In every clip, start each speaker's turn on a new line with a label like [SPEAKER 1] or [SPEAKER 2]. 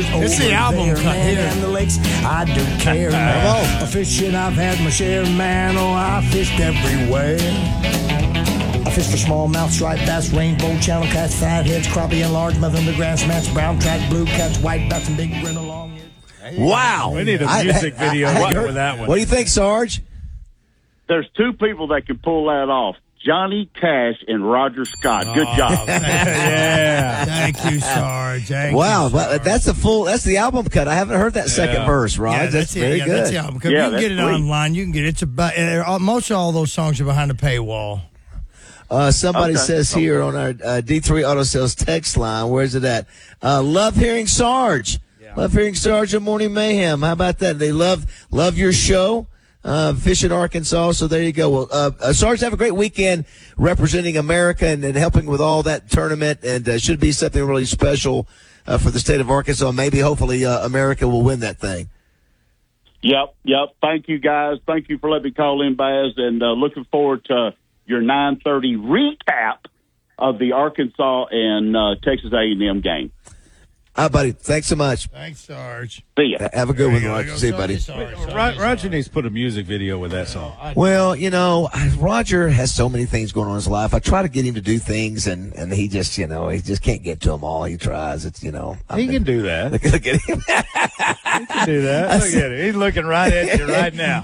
[SPEAKER 1] It's the album cut here.
[SPEAKER 2] And the lakes, I do care, man. Fishing, I've had my share, man. Oh, I fished everywhere. I fished for smallmouth, striped bass, rainbow, channel cats, fatheads, crappie, and largemouth, underground smacks, brown trout, blue cats, white bass, and big grin along.
[SPEAKER 3] Wow.
[SPEAKER 4] We need a music video for that one.
[SPEAKER 3] What do you think, Sarge?
[SPEAKER 5] There's two people that can pull that off. Johnny Cash and Roger Scott. Good job.
[SPEAKER 4] Yeah.
[SPEAKER 1] Thank you, Sarge.
[SPEAKER 3] Wow, that's the album cut. I haven't heard that second verse, Raj.
[SPEAKER 1] Yeah,
[SPEAKER 3] that's very good.
[SPEAKER 1] That's the album cut. You can get it online. You can get it. It's about most of all those songs are behind the paywall.
[SPEAKER 3] Somebody says here on our D3 Auto Sales text line, where's it at? Love hearing Sarge. Yeah. Love hearing Sarge at Morning Mayhem. How about that? They love your show. Fish in Arkansas. So there you go. Well, Sarge, have a great weekend representing America and helping with all that tournament. And should be something really special for the state of Arkansas. Maybe, hopefully, America will win that thing.
[SPEAKER 5] Yep. Thank you, guys. Thank you for letting me call in, Baz. And looking forward to your 9:30 recap of the Arkansas and Texas A&M game.
[SPEAKER 3] All right, buddy. Thanks so much.
[SPEAKER 1] Thanks, Sarge.
[SPEAKER 5] See ya.
[SPEAKER 3] Have a good one, Roger. See you, buddy.
[SPEAKER 4] Roger needs to put a music video with that song.
[SPEAKER 3] Well, Roger has so many things going on in his life. I try to get him to do things, and he just, he just can't get to them all. He tries. It's,
[SPEAKER 4] he can do that.
[SPEAKER 3] Look at him.
[SPEAKER 4] He can do that. Look at him. He's looking right at you right now.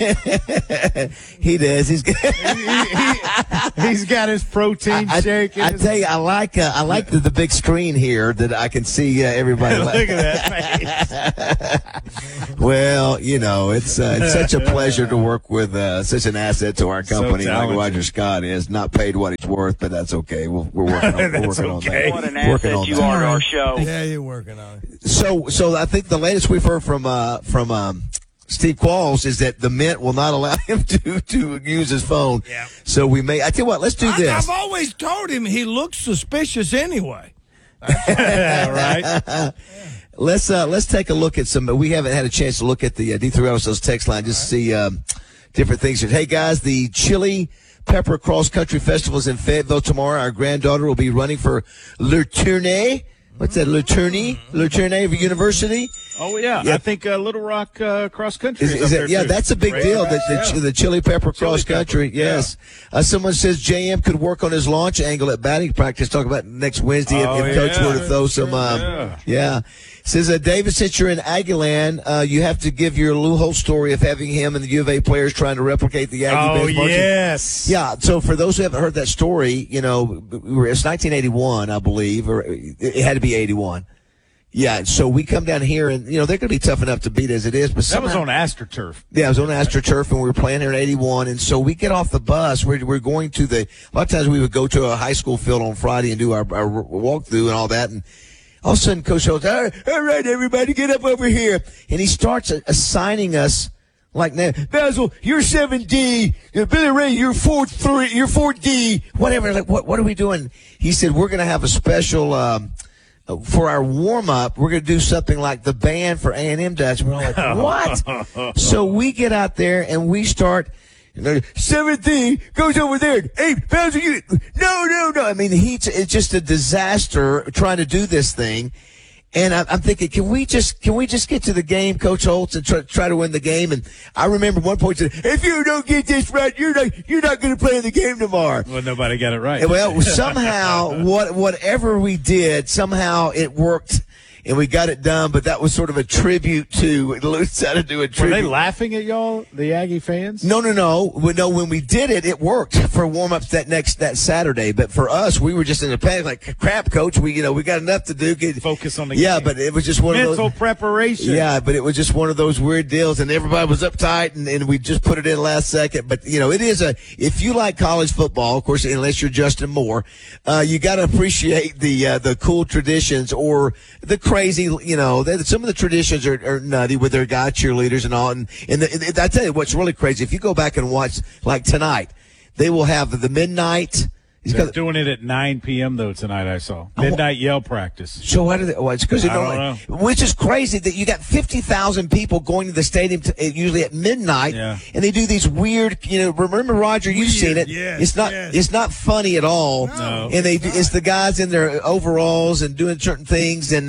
[SPEAKER 3] He does.
[SPEAKER 4] He's got his protein shake.
[SPEAKER 3] I tell you, I like the big screen here that I can see everybody.
[SPEAKER 4] Look at that face.
[SPEAKER 3] Well, it's such a pleasure to work with such an asset to our company like Roger Scott is. Not paid what he's worth, but that's okay. We're working on that.
[SPEAKER 5] What an asset you are to our show.
[SPEAKER 1] Yeah, you're working on it.
[SPEAKER 3] So I think the latest we've heard from Steve Qualls is that the Mint will not allow him to use his phone.
[SPEAKER 1] Yeah.
[SPEAKER 3] So I tell you what, let's do this.
[SPEAKER 1] I've always told him he looks suspicious anyway.
[SPEAKER 4] Right.
[SPEAKER 3] Let's take a look at some. We haven't had a chance to look at the D3 Autos text line just to see different things. Hey guys, the Chili Pepper Cross Country Festival is in Fayetteville tomorrow. Our granddaughter will be running for Le Tourney. What's that? Le Tourney of a university.
[SPEAKER 4] Oh yeah. I think Little Rock Cross Country is up there
[SPEAKER 3] yeah,
[SPEAKER 4] too.
[SPEAKER 3] that's a big deal. The Chili Pepper Cross Country. Yes. Someone says JM could work on his launch angle at batting practice. Talk about next Wednesday if Coach were to throw some. Yeah. Says David, since you're in Aggieland, you have to give your whole story of having him and the U of A players trying to replicate the Aggie bench marching.
[SPEAKER 4] Yes.
[SPEAKER 3] Yeah. So for those who haven't heard that story, it's 1981, I believe, or it had to be 81. Yeah, so we come down here, and, they're going to be tough enough to beat as it is. But
[SPEAKER 4] that was on AstroTurf.
[SPEAKER 3] Yeah, it was on AstroTurf, and we were playing here in 81. And so we get off the bus. We're going to a lot of times we would go to a high school field on Friday and do our walkthrough and all that. And all of a sudden, Coach Holtz, all right, everybody, get up over here. And he starts assigning us, like, now, Basil, you're 7D. Billy Ray, you're 4D. Whatever. Like, what are we doing? He said, we're going to have a special, for our warm-up, we're going to do something like the band for A&M does. We're all like, what? So we get out there and we start, 7D goes over there. Hey, Basil, no. I mean, it's just a disaster trying to do this thing. And I'm thinking, can we just get to the game, Coach Holtz, and try to win the game? And I remember one point said, if you don't get this right, you're not going to play in the game tomorrow.
[SPEAKER 4] Well, nobody got it right.
[SPEAKER 3] And well, somehow, whatever we did, somehow it worked. And we got it done, but that was sort of a tribute to Lutz had to do a tribute.
[SPEAKER 4] Were they laughing at y'all, the Aggie fans?
[SPEAKER 3] No. When we did it, it worked for warm-ups that Saturday. But for us, we were just in a panic, like, crap, Coach. We got enough to do.
[SPEAKER 4] Focus on the game.
[SPEAKER 3] But it was just one of those.
[SPEAKER 4] Mental preparation.
[SPEAKER 3] Yeah, but it was just one of those weird deals, and everybody was uptight, and we just put it in last second. But, it is if you like college football, of course, unless you're Justin Moore, you got to appreciate the cool traditions or the crazy, some of the traditions are nutty with their guy cheerleaders and all. And I tell you what's really crazy. If you go back and watch, like tonight, they will have the midnight.
[SPEAKER 4] They're doing it at 9 p.m. though tonight. I saw midnight yell practice.
[SPEAKER 3] So why do they? Well, it's because they don't know. Which is crazy that you got 50,000 people going to the stadium usually at midnight, and they do these weird. Remember, Roger, you've seen it.
[SPEAKER 1] Yes,
[SPEAKER 3] it's not funny at all.
[SPEAKER 4] No.
[SPEAKER 3] And it's the guys in their overalls and doing certain things, and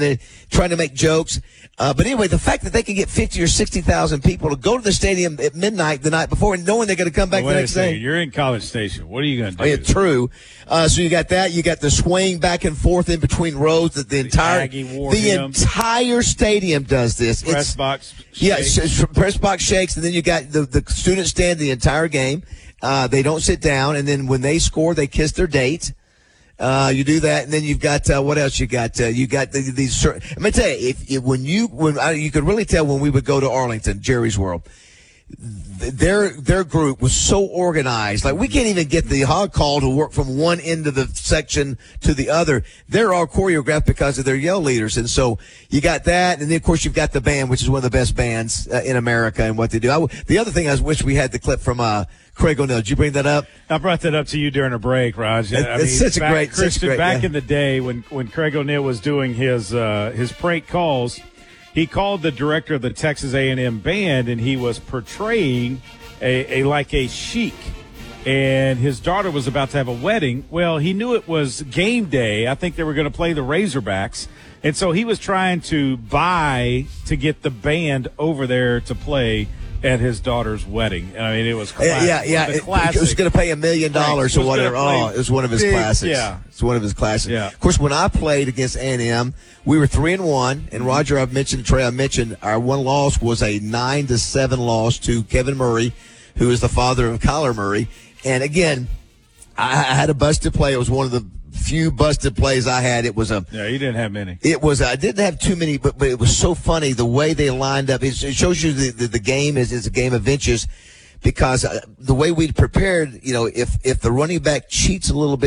[SPEAKER 3] trying to make jokes. But anyway, the fact that they can get 50 or 60,000 people to go to the stadium at midnight the night before and knowing they're going to come back the next day.
[SPEAKER 4] You're in College Station. What are you going to do?
[SPEAKER 3] Yeah, true. So you got that. You got the swaying back and forth in between rows. The entire stadium does this.
[SPEAKER 4] Press box shakes.
[SPEAKER 3] Yeah, press box shakes, and then you got the students stand the entire game. They don't sit down, and then when they score, they kiss their date. You do that, and then you've got what else? You got these certain. I'm gonna tell you, you could really tell when we would go to Arlington, Jerry's World. Their group was so organized. Like, we can't even get the hog call to work from one end of the section to the other. They're all choreographed because of their yell leaders. And so you got that. And then, of course, you've got the band, which is one of the best bands in America and what they do. The other thing I wish we had the clip from Craig O'Neill. Did you bring that up?
[SPEAKER 4] I brought that up to you during a break, Raj.
[SPEAKER 3] Back
[SPEAKER 4] in the day when Craig O'Neill was doing his prank calls, he called the director of the Texas A&M band, and he was portraying a sheik. And his daughter was about to have a wedding. Well, he knew it was game day. I think they were going to play the Razorbacks. And so he was trying to buy to get the band over there to play at his daughter's wedding. I mean, it was classic.
[SPEAKER 3] Yeah. It was going to pay $1 million or whatever. Oh, it was one of his classics.
[SPEAKER 4] Yeah.
[SPEAKER 3] It's one of his classics.
[SPEAKER 4] Yeah.
[SPEAKER 3] Of course, when I played against A&M, we were 3-1. And Roger, Trey, I mentioned our one loss was a 9-7 loss to Kevin Murray, who is the father of Kyler Murray. And again, I had a busted play. It was one of the few busted plays I had. You
[SPEAKER 4] didn't have many.
[SPEAKER 3] I didn't have too many, but it was so funny the way they lined up. It shows you the game is a game of inches, because the way we'd prepared, if the running back cheats a little bit.